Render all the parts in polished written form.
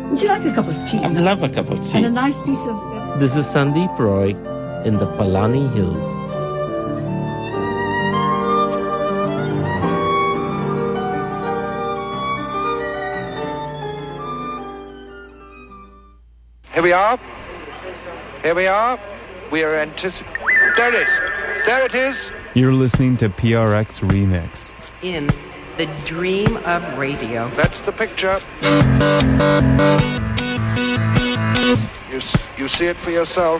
Would you like a cup of tea? I'd love a cup of tea. And a nice piece of... This is Sandeep Roy in the Palani Hills. Here we are. Here we are. We are anticipating... There it is. There it is. You're listening to PRX Remix. In the dream of radio. That's the picture. You see it for yourself.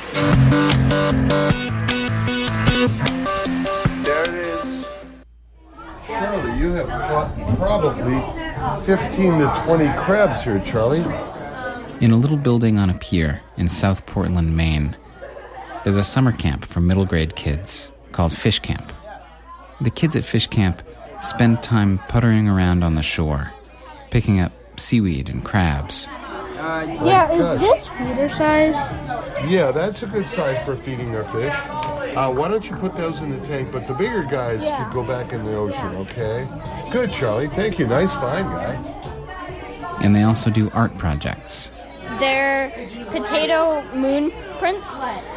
There it is. Charlie, you have caught probably 15 to 20 crabs here, Charlie. In a little building on a pier in South Portland, Maine, there's a summer camp for middle grade kids called Fish Camp. The kids at Fish Camp spend time puttering around on the shore, picking up seaweed and crabs. Is this feeder size? Yeah, that's a good size for feeding our fish. Why don't you put those in the tank, but the bigger guys could go back in the ocean, okay? Good, Charlie. Thank you. Nice find, guy. And they also do art projects. They're potato moon prints.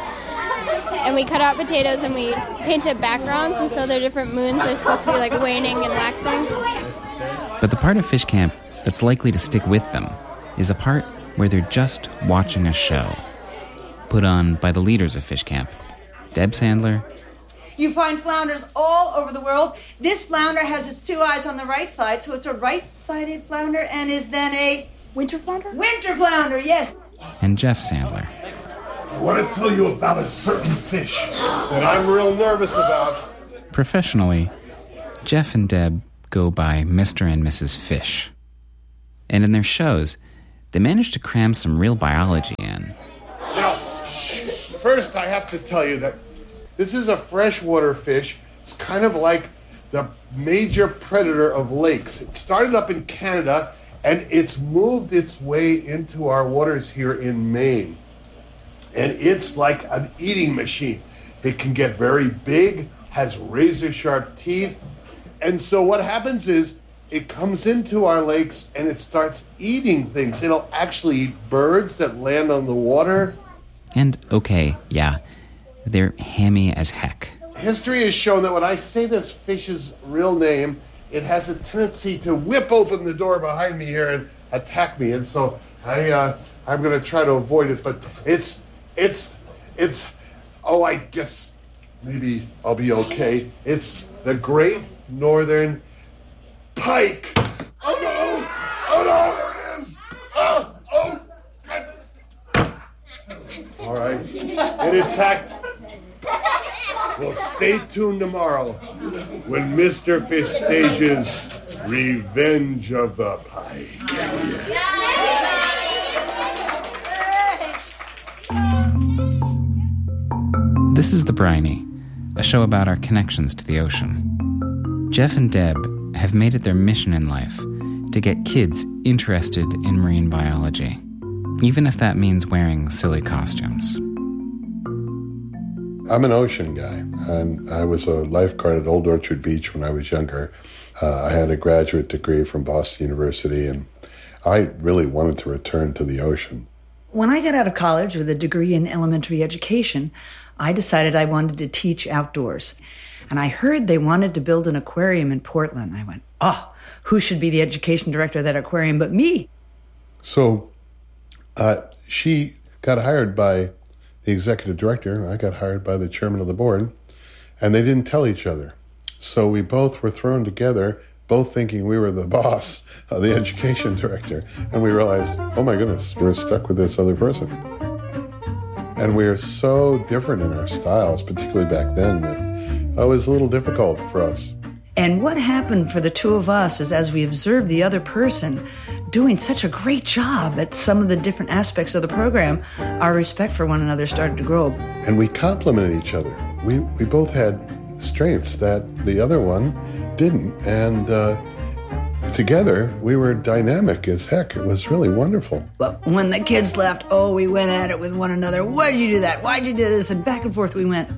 And we cut out potatoes and we painted backgrounds, and so they're different moons. They're supposed to be like waning and waxing. But the part of Fish Camp that's likely to stick with them is a part where they're just watching a show put on by the leaders of Fish Camp, Deb Sandler. You find flounders all over the world. This flounder has its two eyes on the right side, so it's a right-sided flounder and is then a... Winter flounder? Winter flounder, yes. And Jeff Sandler. I want to tell you about a certain fish that I'm real nervous about. Professionally, Jeff and Deb go by Mr. and Mrs. Fish. And in their shows, they manage to cram some real biology in. Now, first I have to tell you that this is a freshwater fish. It's kind of like the major predator of lakes. It started up in Canada, and it's moved its way into our waters here in Maine. And it's like an eating machine. It can get very big, has razor-sharp teeth. And so what happens is it comes into our lakes and it starts eating things. It'll actually eat birds that land on the water. And, okay, yeah, they're hammy as heck. History has shown that when I say this fish's real name, it has a tendency to whip open the door behind me here and attack me. And so I'm going to try to avoid it. But it's I guess maybe I'll be okay. It's the Great Northern Pike. Oh no! Oh no! There it is! Oh! All right. It attacked. Well, stay tuned tomorrow when Mr. Fish stages Revenge of the Pike. This is The Briny, a show about our connections to the ocean. Jeff and Deb have made it their mission in life to get kids interested in marine biology, even if that means wearing silly costumes. I'm an ocean guy, and I was a lifeguard at Old Orchard Beach when I was younger. I had a graduate degree from Boston University, and I really wanted to return to the ocean. When I got out of college with a degree in elementary education, I decided I wanted to teach outdoors. And I heard they wanted to build an aquarium in Portland. I went, who should be the education director of that aquarium but me? So she got hired by the executive director. I got hired by the chairman of the board. And they didn't tell each other. So we both were thrown together, both thinking we were the boss of the education director. And we realized, oh my goodness, we're stuck with this other person. And we are so different in our styles, particularly back then, that it was a little difficult for us. And what happened for the two of us is as we observed the other person doing such a great job at some of the different aspects of the program, our respect for one another started to grow. And we complimented each other. We both had strengths that the other one didn't. And together, we were dynamic as heck. It was really wonderful. But when the kids left, we went at it with one another. Why did you do that? Why did you do this? And back and forth we went.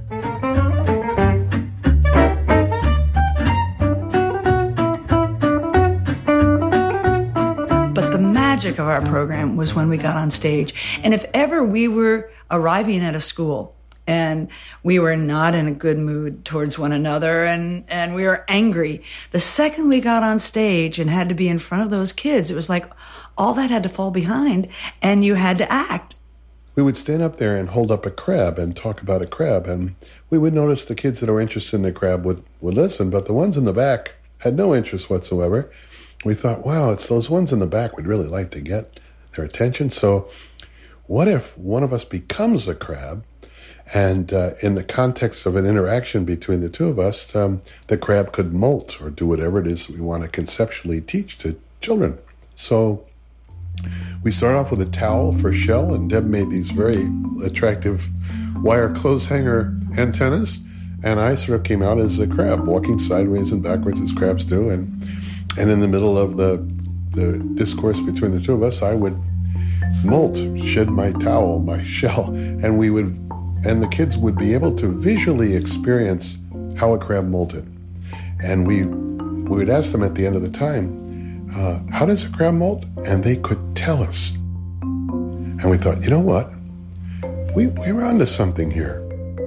But the magic of our program was when we got on stage. And if ever we were arriving at a school and we were not in a good mood towards one another and we were angry, the second we got on stage and had to be in front of those kids, it was like all that had to fall behind and you had to act. We would stand up there and hold up a crab and talk about a crab, and we would notice the kids that were interested in the crab would listen, but the ones in the back had no interest whatsoever. We thought, wow, it's those ones in the back we'd really like to get their attention. So what if one of us becomes a crab, and in the context of an interaction between the two of us, the crab could molt or do whatever it is we want to conceptually teach to children. So we started off with a towel for shell, and Deb made these very attractive wire clothes hanger antennas, and I sort of came out as a crab, walking sideways and backwards as crabs do, and in the middle of the discourse between the two of us, I would molt, shed my towel, my shell, and the kids would be able to visually experience how a crab molted. And we would ask them at the end of the time, how does a crab molt? And they could tell us. And we thought, you know what? We're onto something here.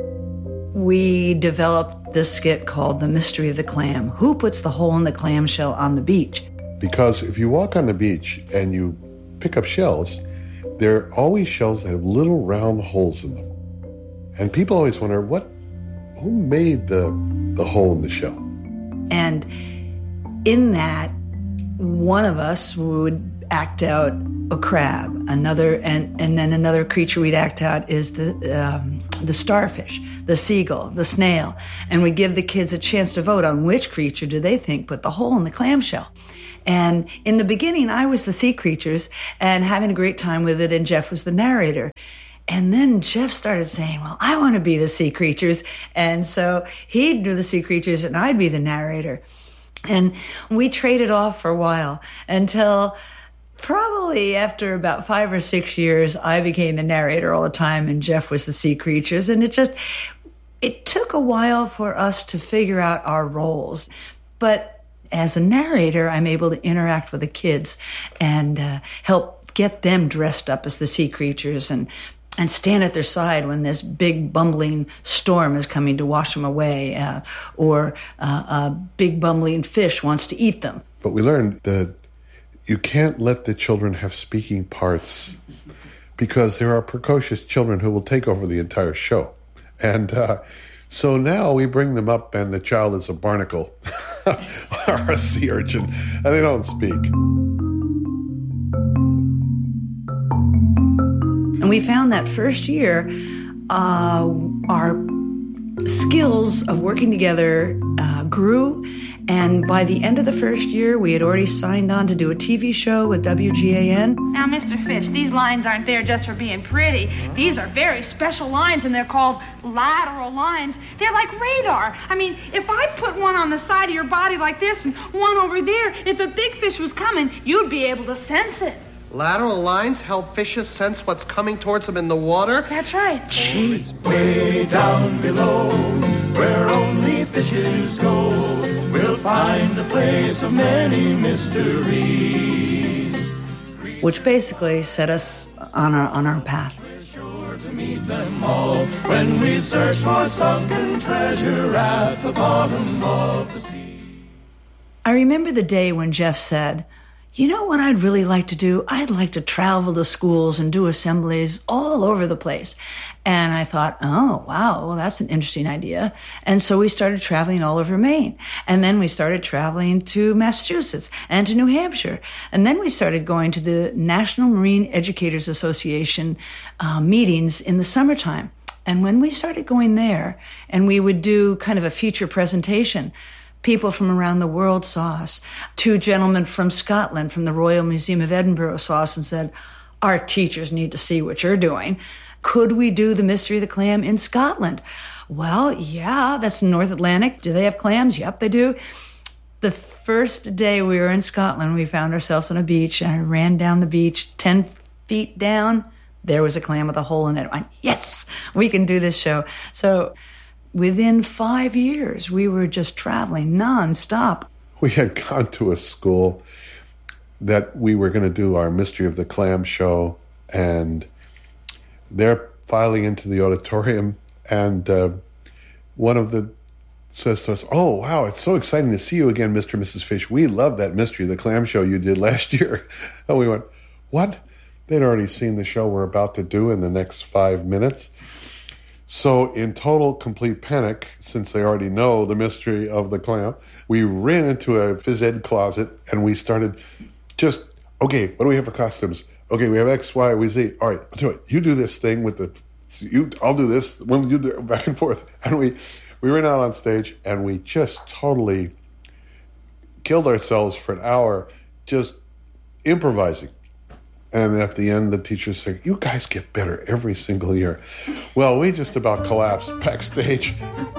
We developed this skit called The Mystery of the Clam. Who puts the hole in the clam shell on the beach? Because if you walk on the beach and you pick up shells, there are always shells that have little round holes in them. And people always wonder, who made the hole in the shell? And in that, one of us would act out a crab, and then another creature we'd act out is the starfish, the seagull, the snail, and we give the kids a chance to vote on which creature do they think put the hole in the clamshell. And in the beginning, I was the sea creatures and having a great time with it, and Jeff was the narrator. And then Jeff started saying, well, I want to be the sea creatures, and so he'd do the sea creatures and I'd be the narrator. And we traded off for a while until probably after about 5 or 6 years, I became the narrator all the time and Jeff was the sea creatures. And it took a while for us to figure out our roles. But as a narrator, I'm able to interact with the kids and help get them dressed up as the sea creatures and stand at their side when this big bumbling storm is coming to wash them away, or a big bumbling fish wants to eat them. But we learned that you can't let the children have speaking parts because there are precocious children who will take over the entire show. And so now we bring them up and the child is a barnacle or a sea urchin, and they don't speak. And we found that first year, our skills of working together grew. And by the end of the first year, we had already signed on to do a TV show with WGAN. Now, Mr. Fish, these lines aren't there just for being pretty. These are very special lines, and they're called lateral lines. They're like radar. I mean, if I put one on the side of your body like this and one over there, if a big fish was coming, you'd be able to sense it. Lateral lines help fishes sense what's coming towards them in the water? That's right. Gee. It's way down below, where only fishes go. We'll find the place of many mysteries. Which basically set us on our path. We're sure to meet them all when we search for sunken treasure at the bottom of the sea. I remember the day when Jeff said, you know what I'd really like to do? I'd like to travel to schools and do assemblies all over the place. And I thought, oh, wow, well, that's an interesting idea. And so we started traveling all over Maine. And then we started traveling to Massachusetts and to New Hampshire. And then we started going to the National Marine Educators Association meetings in the summertime. And when we started going there, and we would do kind of a feature presentation, people from around the world saw us. 2 gentlemen from Scotland, from the Royal Museum of Edinburgh, saw us and said, our teachers need to see what you're doing. Could we do The Mystery of the Clam in Scotland? Well, yeah, that's North Atlantic. Do they have clams? Yep, they do. The first day we were in Scotland, we found ourselves on a beach, and I ran down the beach 10 feet down. There was a clam with a hole in it. I went, yes, we can do this show. So within 5 years, we were just traveling nonstop. We had gone to a school that we were going to do our Mystery of the Clam show, and they're filing into the auditorium, and one of the says to us, "Oh, wow, it's so exciting to see you again, Mr. and Mrs. Fish. We love that Mystery of the Clam show you did last year." And we went, "What?" They'd already seen the show we're about to do in the next 5 minutes. So in total, complete panic, since they already know the Mystery of the Clam, we ran into a phys ed closet and we started just, okay, what do we have for costumes? Okay, we have X, Y, we Z. All right, I'll do it. You do this thing with I'll do this. When you do it, back and forth. And we went out on stage and we just totally killed ourselves for an hour just improvising. And at the end, the teacher said, "You guys get better every single year." Well, we just about collapsed backstage.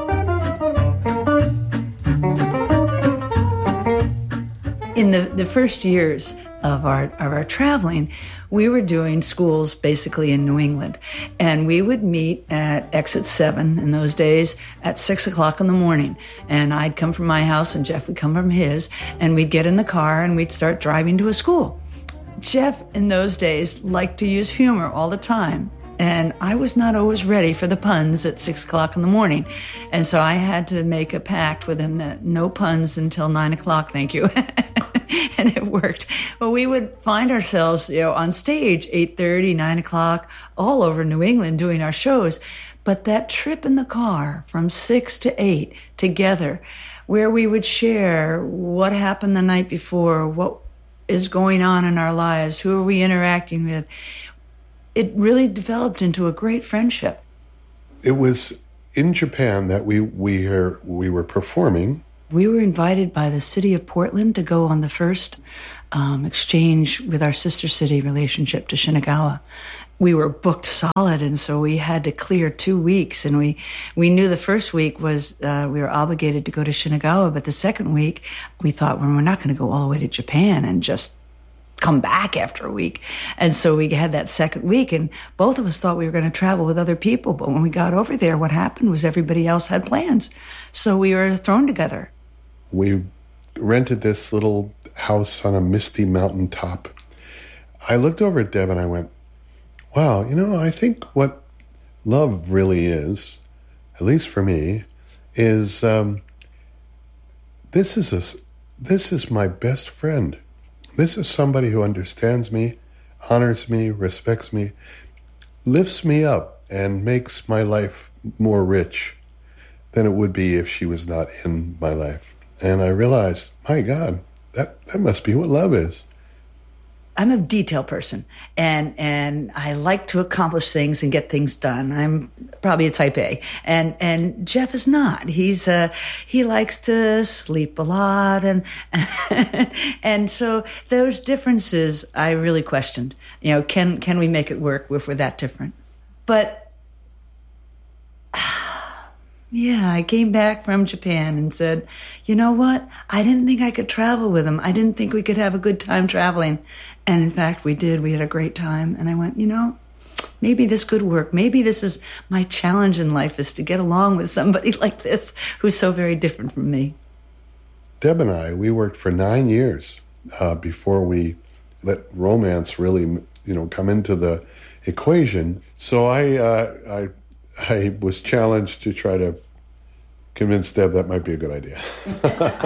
In the first years of our traveling, we were doing schools basically in New England. And we would meet at Exit 7 in those days at 6 o'clock in the morning. And I'd come from my house and Jeff would come from his. And we'd get in the car and we'd start driving to a school. Jeff, in those days, liked to use humor all the time. And I was not always ready for the puns at 6 o'clock in the morning. And so I had to make a pact with him that no puns until 9 o'clock, thank you. And it worked. But we would find ourselves, on stage, 8:30, 9 o'clock, all over New England doing our shows. But that trip in the car from 6 to 8 together, where we would share what happened the night before, what is going on in our lives, who are we interacting with, it really developed into a great friendship. It was in Japan that we were performing. We were invited by the city of Portland to go on the first exchange with our sister city relationship to Shinagawa. We were booked solid, and so we had to clear 2 weeks. And we knew the first week was we were obligated to go to Shinagawa, but the second week we thought, well, we're not going to go all the way to Japan and just come back after a week. And so we had that second week, and both of us thought we were going to travel with other people. But when we got over there, what happened was everybody else had plans. So we were thrown together. We rented this little house on a misty mountaintop. I looked over at Deb and I went, wow, I think what love really is, at least for me, is this is my best friend. This is somebody who understands me, honors me, respects me, lifts me up, and makes my life more rich than it would be if she was not in my life. And I realized, my God, that must be what love is. I'm a detail person, and I like to accomplish things and get things done. I'm probably a type A, and Jeff is not. He likes to sleep a lot, and and so those differences I really questioned. Can we make it work if we're that different? But yeah, I came back from Japan and said, you know what? I didn't think I could travel with him. I didn't think we could have a good time traveling. And in fact, we did. We had a great time. And I went, maybe this could work. Maybe this is my challenge in life, is to get along with somebody like this who's so very different from me. Deb and I, we worked for 9 years before we let romance really, come into the equation. So I was challenged to try to convince Deb that might be a good idea.